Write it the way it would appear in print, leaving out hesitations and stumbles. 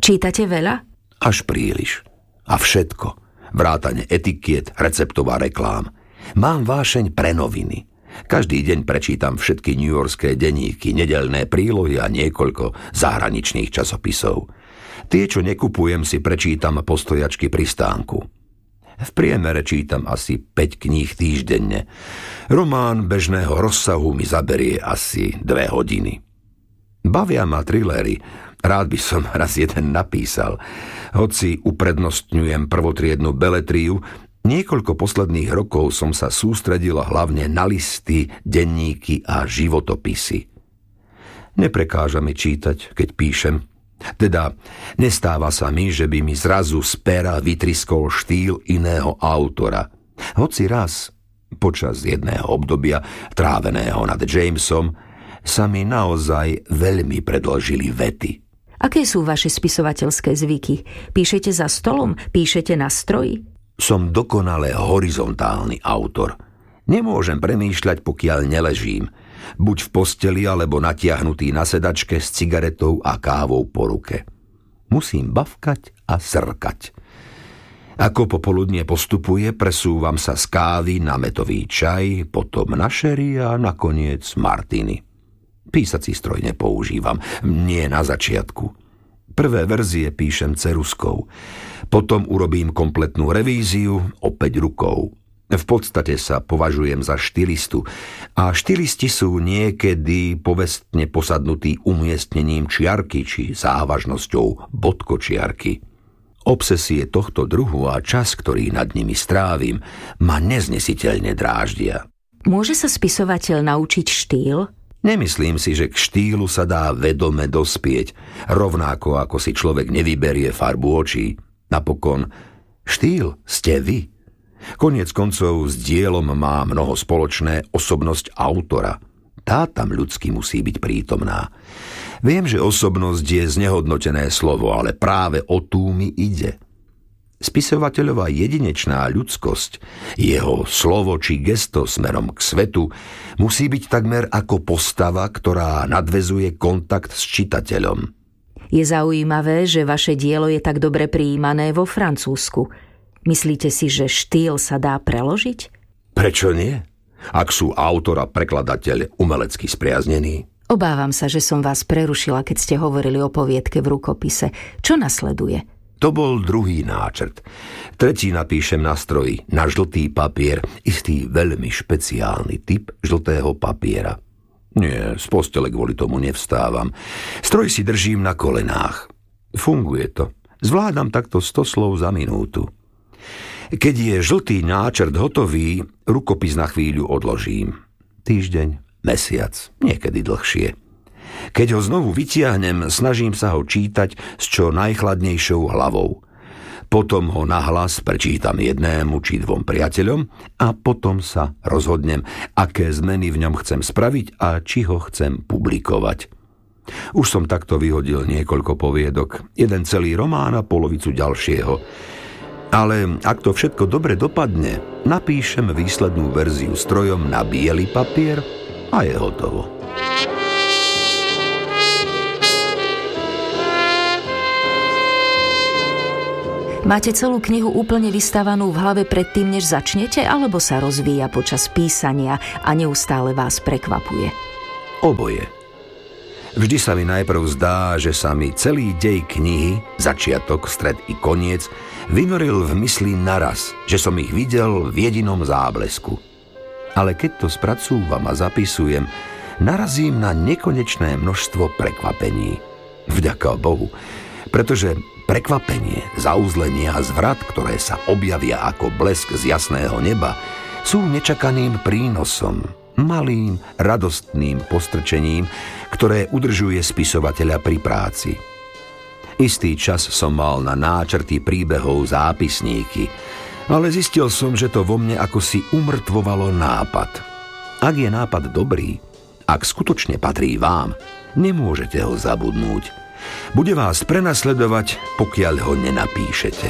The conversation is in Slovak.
Čítate veľa? Až príliš. A všetko. Vrátane etikiet, receptov a reklám. Mám vášeň pre noviny. Každý deň prečítam všetky newyorské denníky, nedeľné prílohy a niekoľko zahraničných časopisov. Tie, čo nekupujem, si prečítam po stojačky pri stánku. V priemere čítam asi 5 kníh týždenne. Román bežného rozsahu mi zaberie asi 2 hodiny. Bavia ma trilery. Rád by som raz jeden napísal. Hoci uprednostňujem prvotriednu beletriu, niekoľko posledných rokov som sa sústredila hlavne na listy, denníky a životopisy. Neprekáža mi čítať, keď píšem. Teda nestáva sa mi, že by mi zrazu z pera vytriskol štýl iného autora. Hoci raz, počas jedného obdobia tráveného nad Jamesom, sa mi naozaj veľmi predĺžili vety. Aké sú vaše spisovateľské zvyky? Píšete za stolom? Píšete na stroji? Som dokonale horizontálny autor. Nemôžem premýšľať, pokiaľ neležím. Buď v posteli, alebo natiahnutý na sedačke s cigaretou a kávou po ruke. Musím bavkať a srkať. Ako popoludnie postupuje, presúvam sa z kávy na mätový čaj, potom na šery a nakoniec martiny. Písací stroj nepoužívam, nie na začiatku. Prvé verzie píšem ceruzkou. Potom urobím kompletnú revíziu opäť rukou. V podstate sa považujem za štilistu a štilisti sú niekedy povestne posadnutí umiestnením čiarky či závažnosťou bodkočiarky. Obsesie tohto druhu a čas, ktorý nad nimi strávim, ma neznesiteľne dráždia. Môže sa spisovateľ naučiť štýl? Nemyslím si, že k štýlu sa dá vedome dospieť, rovnako ako si človek nevyberie farbu očí. Napokon, štýl ste vy. Koniec koncov s dielom má mnoho spoločné osobnosť autora. Tá tam ľudsky musí byť prítomná. Viem, že osobnosť je znehodnotené slovo, ale práve o tú mi ide. Spisovateľová jedinečná ľudskosť, jeho slovo či gesto smerom k svetu, musí byť takmer ako postava, ktorá nadväzuje kontakt s čitateľom. Je zaujímavé, že vaše dielo je tak dobre prijímané vo Francúzsku. Myslíte si, že štýl sa dá preložiť? Prečo nie? Ak sú autor a prekladateľ umelecky spriaznení. Obávam sa, že som vás prerušila, keď ste hovorili o poviedke v rukopise. Čo nasleduje? To bol druhý náčrt. Tretí napíšem na stroji, na žltý papier, istý veľmi špeciálny typ žltého papiera. Nie, z postele kvôli tomu nevstávam. Stroj si držím na kolenách. Funguje to. Zvládam takto 100 slov za minútu. Keď je žltý náčrt hotový, rukopis na chvíľu odložím. Týždeň, mesiac, niekedy dlhšie. Keď ho znovu vytiahnem, snažím sa ho čítať s čo najchladnejšou hlavou. Potom ho nahlas prečítam jednému či 2 priateľom a potom sa rozhodnem, aké zmeny v ňom chcem spraviť a či ho chcem publikovať. Už som takto vyhodil niekoľko poviedok, jeden celý román a polovicu ďalšieho. Ale ak to všetko dobre dopadne, napíšem výslednú verziu strojom na biely papier a je hotovo. Máte celú knihu úplne vystavanú v hlave predtým, než začnete, alebo sa rozvíja počas písania a neustále vás prekvapuje? Oboje. Vždy sa mi najprv zdá, že sa mi celý dej knihy, začiatok, stred i koniec, vynoril v mysli naraz, že som ich videl v jedinom záblesku. Ale keď to spracúvam a zapisujem, narazím na nekonečné množstvo prekvapení. Vďaka Bohu, pretože prekvapenie, zauzlenie a zvrat, ktoré sa objavia ako blesk z jasného neba, sú nečakaným prínosom, malým, radostným postrčením, ktoré udržuje spisovateľa pri práci. Istý čas som mal na náčrty príbehov zápisníky, ale zistil som, že to vo mne akosi umrtvovalo nápad. Ak je nápad dobrý, ak skutočne patrí vám, nemôžete ho zabudnúť. Bude vás prenasledovať, pokiaľ ho nenapíšete.